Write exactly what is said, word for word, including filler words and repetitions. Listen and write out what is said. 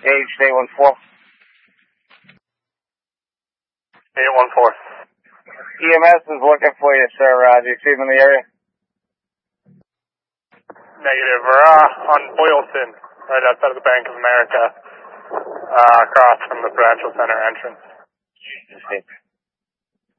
Gage, eight one four. eight one four. E M S is looking for you, sir. Uh, do you see them in the area? Negative. We're uh, on Boylston, right outside of the Bank of America, uh, across from the Prudential Center entrance. Jesus.